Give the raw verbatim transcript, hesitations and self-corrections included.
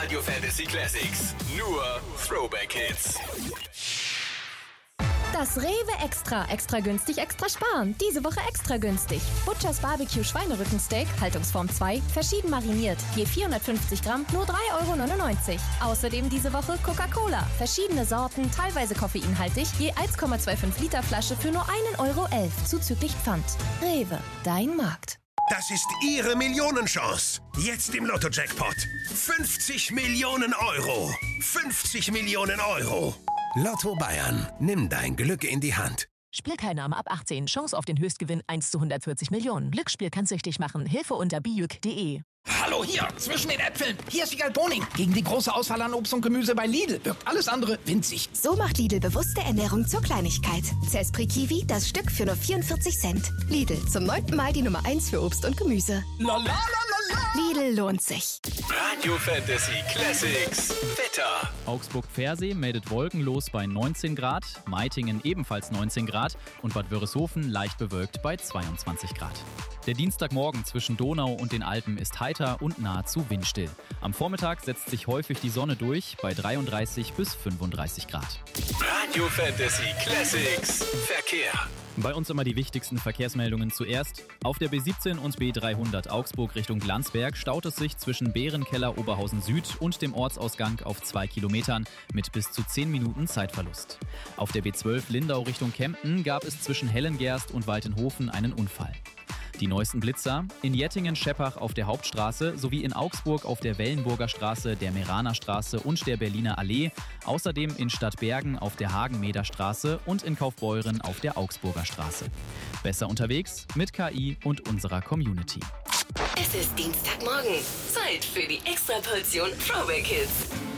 Radio Fantasy Classics. Nur Throwback Hits. Das Rewe Extra. Extra günstig, extra sparen. Diese Woche extra günstig. Butchers Barbecue Schweinerückensteak, Haltungsform zwei, verschieden mariniert. Je vierhundertfünfzig Gramm, nur drei Euro neunundneunzig. Außerdem diese Woche Coca-Cola. Verschiedene Sorten, teilweise koffeinhaltig, je eins Komma fünfundzwanzig Liter Flasche für nur ein Euro elf, zuzüglich Pfand. Rewe, dein Markt. Das ist Ihre Millionenchance. Jetzt im Lotto-Jackpot. fünfzig Millionen Euro. fünfzig Millionen Euro. Lotto Bayern. Nimm dein Glück in die Hand. Spielteilnahme ab achtzehn. Chance auf den Höchstgewinn eins zu hundertvierzig Millionen. Glücksspiel kann süchtig machen. Hilfe unter bijuk punkt de. Hallo hier, zwischen den Äpfeln. Hier ist Wiegald Boning. Gegen die große Auswahl an Obst und Gemüse bei Lidl wirkt alles andere winzig. So macht Lidl bewusste Ernährung zur Kleinigkeit. Zespri Kiwi, das Stück für nur vierundvierzig Cent. Lidl, zum neunten Mal die Nummer eins für Obst und Gemüse. La la la la la. Lidl lohnt sich. Radio Fantasy Classics. Wetter. Augsburg-Pfersee meldet wolkenlos bei neunzehn Grad, Meitingen ebenfalls neunzehn Grad und Bad Wörishofen leicht bewölkt bei zweiundzwanzig Grad. Der Dienstagmorgen zwischen Donau und den Alpen ist heiter und nahezu windstill. Am Vormittag setzt sich häufig die Sonne durch bei dreiunddreißig bis fünfunddreißig Grad. Radio Fantasy Classics. Verkehr. Bei uns immer die wichtigsten Verkehrsmeldungen zuerst. Auf der B siebzehn und B dreihundert Augsburg Richtung Landsberg staut es sich zwischen Bärenkeller Oberhausen Süd und dem Ortsausgang auf zwei Kilometern mit bis zu zehn Minuten Zeitverlust. Auf der B zwölf Lindau Richtung Kempten gab es zwischen Hellengerst und Waltenhofen einen Unfall. Die neuesten Blitzer: in Jettingen-Scheppach auf der Hauptstraße sowie in Augsburg auf der Wellenburger Straße, der Meraner Straße und der Berliner Allee, außerdem in Stadtbergen auf der Hagenmeder Straße und in Kaufbeuren auf der Augsburger Straße. Besser unterwegs mit K I und unserer Community. Es ist Dienstagmorgen. Zeit für die Extraportion Throwback Hits.